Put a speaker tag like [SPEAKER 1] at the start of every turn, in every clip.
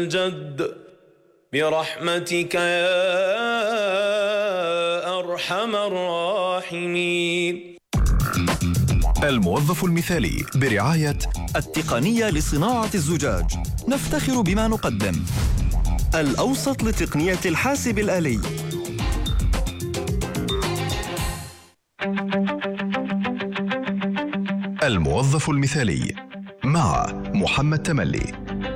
[SPEAKER 1] الجد برحمتك يا أرحم الراحمين.
[SPEAKER 2] الموظف المثالي برعاية التقنية لصناعة الزجاج. نفتخر بما نقدم. الأوسط لتقنية الحاسب الآلي. الموظف المثالي مع محمد تملي.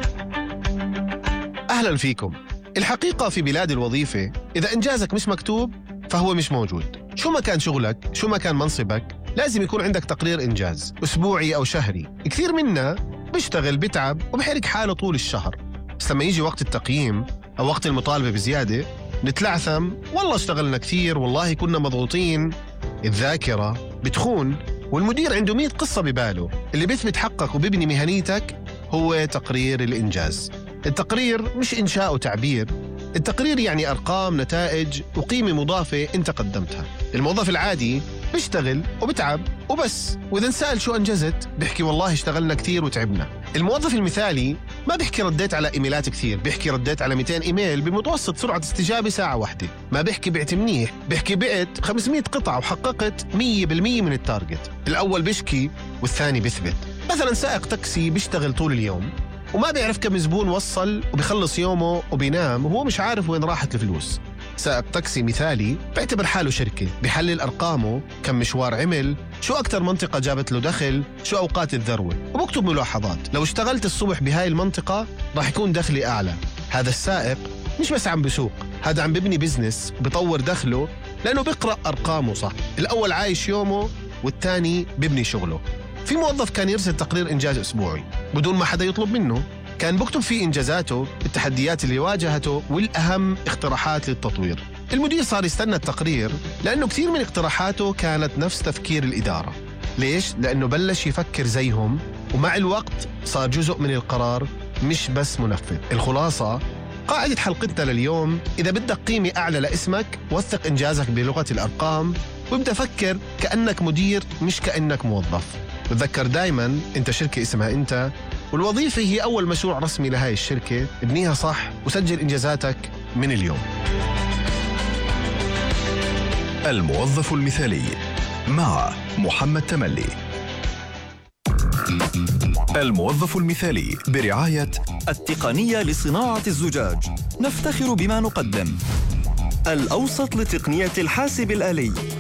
[SPEAKER 3] أهلا فيكم. الحقيقة في بلاد الوظيفة إذا إنجازك مش مكتوب فهو مش موجود. شو ما كان شغلك، شو ما كان منصبك، لازم يكون عندك تقرير إنجاز أسبوعي أو شهري. كثير منا بيشتغل بيتعب وبحرق حاله طول الشهر، بس لما يجي وقت التقييم أو وقت المطالبة بزيادة نتلعثم، والله اشتغلنا كثير، والله كنا مضغوطين. الذاكرة بتخون والمدير عنده 100 قصة بباله. اللي بيثبت حقك وبيبني مهنيتك هو تقرير الإنجاز. التقرير مش إنشاء وتعبير، التقرير يعني أرقام، نتائج وقيمة مضافة أنت قدمتها. الموظف العادي بيشتغل وبتعب وبس، وإذا انسأل شو أنجزت بيحكي والله اشتغلنا كثير وتعبنا. الموظف المثالي ما بيحكي رديت على إيميلات كثير، بيحكي رديت على 200 إيميل بمتوسط سرعة استجابة ساعة واحدة. ما بيحكي بعت منيح، بيحكي بعت 500 قطعة وحققت 100% من التارجت. الأول بيشكي والثاني بيثبت. مثلا سائق تاكسي بيشتغل طول اليوم وما بيعرف كم زبون وصل وبيخلص يومه وبينام وهو مش عارف وين راحت الفلوس. سائق تاكسي مثالي بيعتبر حاله شركة، بيحلل أرقامه، كم مشوار عمل، شو أكتر منطقة جابت له دخل، شو أوقات الذروة، وبكتب ملاحظات. لو اشتغلت الصبح بهاي المنطقة راح يكون دخلي أعلى. هذا السائق مش بس عم بسوق، هذا عم ببني بزنس بطور دخله لأنه بيقرأ أرقامه صح. الأول عايش يومه والتاني ببني شغله. في موظف كان يرسل تقرير إنجاز أسبوعي بدون ما حدا يطلب منه، كان بكتب فيه إنجازاته، التحديات اللي واجهته، والأهم اقتراحات للتطوير. المدير صار يستنى التقرير لأنه كثير من اقتراحاته كانت نفس تفكير الإدارة. ليش؟ لأنه بلش يفكر زيهم، ومع الوقت صار جزء من القرار مش بس منفذ. الخلاصة، قاعدة حلقتنا لليوم: إذا بدك قيمة أعلى لاسمك وثق إنجازك بلغة الأرقام، وابدأ فكر كأنك مدير مش كأنك موظف. تذكر دايماً أنت شركة اسمها أنت، والوظيفة هي أول مشروع رسمي لهاي الشركة. ابنيها صح وسجل إنجازاتك من اليوم.
[SPEAKER 2] الموظف المثالي مع محمد تملي. الموظف المثالي برعاية التقنية لصناعة الزجاج. نفتخر بما نقدم. الأوسط لتقنية الحاسب الآلي.